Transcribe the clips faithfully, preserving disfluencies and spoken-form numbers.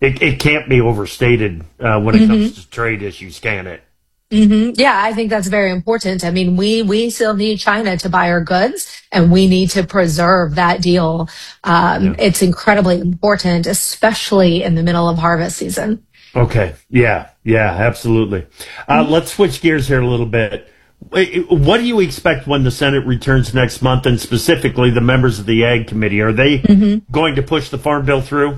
it, it can't be overstated uh, when it mm-hmm. comes to trade issues, can it? Mm-hmm. Yeah, I think that's very important. I mean, we, we still need China to buy our goods, and we need to preserve that deal. Um, yeah. It's incredibly important, especially in the middle of harvest season. Okay. Yeah. Yeah, absolutely. Uh, mm-hmm. Let's switch gears here a little bit. What do you expect when the Senate returns next month, and specifically the members of the Ag Committee? Are they mm-hmm. going to push the Farm Bill through?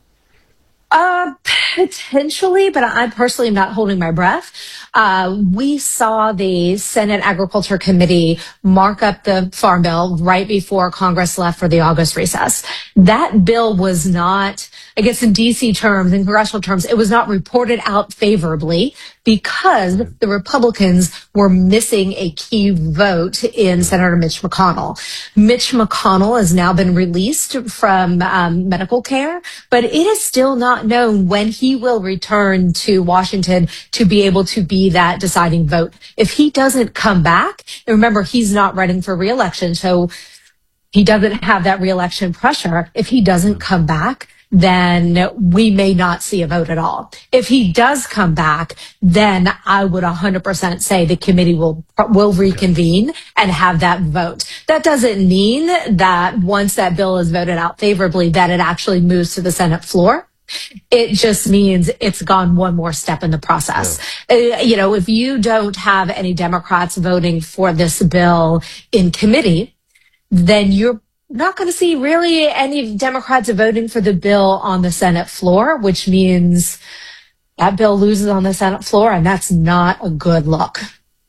Uh, potentially, but I personally am not holding my breath. Uh, we saw the Senate Agriculture Committee mark up the Farm Bill right before Congress left for the August recess. That bill was not, I guess in D C terms, in congressional terms, it was not reported out favorably because the Republicans were missing a key vote in Senator Mitch McConnell. Mitch McConnell has now been released from um, medical care, but it is still not known when he will return to Washington to be able to be that deciding vote. If he doesn't come back, and remember, he's not running for re-election, so he doesn't have that re-election pressure. If he doesn't come back, then we may not see a vote at all. If he does come back, then I would one hundred percent say the committee will will reconvene and have that vote. That doesn't mean that once that bill is voted out favorably, that it actually moves to the Senate floor. It just means it's gone one more step in the process. Yeah. Uh, you know, if you don't have any Democrats voting for this bill in committee, then you're not going to see really any Democrats voting for the bill on the Senate floor, which means that bill loses on the Senate floor, and that's not a good look.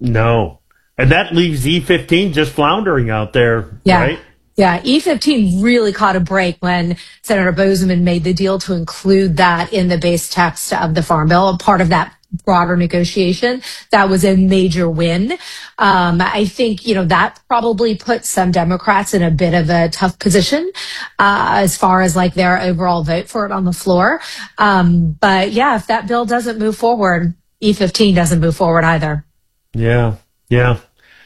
No. And that leaves E fifteen just floundering out there, yeah. right? Yeah, E fifteen really caught a break when Senator Boozman made the deal to include that in the base text of the Farm Bill, a part of that broader negotiation. That was a major win. Um, I think, you know, that probably put some Democrats in a bit of a tough position uh, as far as like their overall vote for it on the floor. Um, but yeah, if that bill doesn't move forward, E fifteen doesn't move forward either. Yeah, yeah.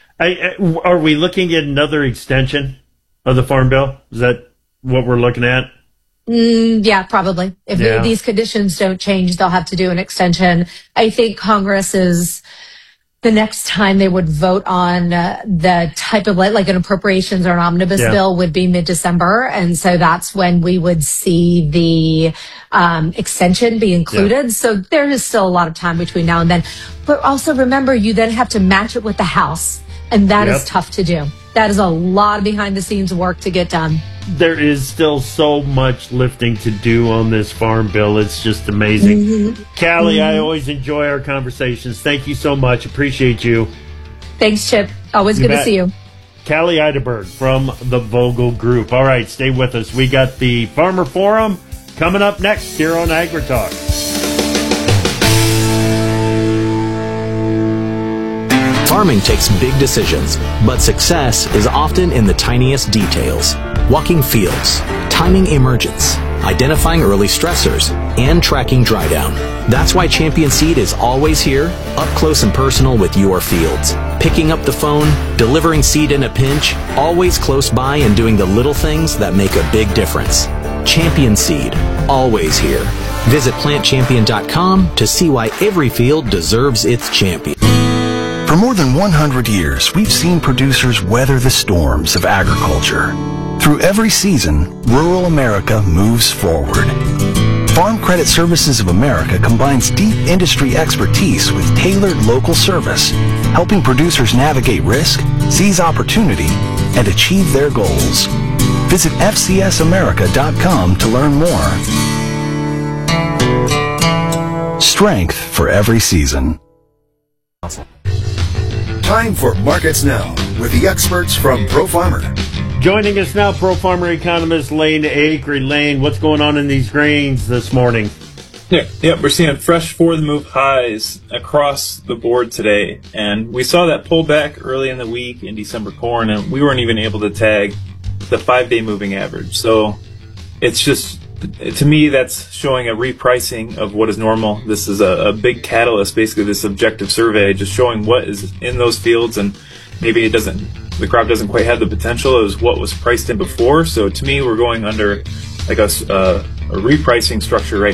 I, I, are we looking at another extension of the Farm Bill? Is that what we're looking at? Mm, yeah, probably. If yeah. these conditions don't change, they'll have to do an extension. I think Congress is, the next time they would vote on uh, the type of, like, like an appropriations or an omnibus yeah. bill would be mid-December. And so that's when we would see the um, extension be included. Yeah. So there is still a lot of time between now and then. But also remember, you then have to match it with the House. And that yep. is tough to do. That is a lot of behind-the-scenes work to get done. There is still so much lifting to do on this Farm Bill. It's just amazing. Mm-hmm. Callie, mm-hmm. I always enjoy our conversations. Thank you so much. Appreciate you. Thanks, Chip. Always you good bet. to see you. Callie Eidelberg from the Vogel Group. All right, stay with us. We got the Farmer Forum coming up next here on AgriTalk. Farming takes big decisions, but success is often in the tiniest details. Walking fields, timing emergence, identifying early stressors, and tracking dry down. That's why Champion Seed is always here, up close and personal with your fields. Picking up the phone, delivering seed in a pinch, always close by and doing the little things that make a big difference. Champion Seed, always here. Visit plant champion dot com to see why every field deserves its champion. For more than one hundred years, we've seen producers weather the storms of agriculture. Through every season, rural America moves forward. Farm Credit Services of America combines deep industry expertise with tailored local service, helping producers navigate risk, seize opportunity, and achieve their goals. Visit F C S America dot com to learn more. Strength for every season. Time for Markets Now with the experts from ProFarmer. Joining us now, ProFarmer economist Lane Acree. Lane, what's going on in these grains this morning? Yeah, yeah, we're seeing fresh for-the-move highs across the board today. And we saw that pull back early in the week in December corn, and we weren't even able to tag the five-day moving average. So it's just, to me, that's showing a repricing of what is normal. This is a, a big catalyst, basically this objective survey, just showing what is in those fields, and maybe it doesn't, the crop doesn't quite have the potential as what was priced in before. So to me, we're going under like a, uh, a repricing structure right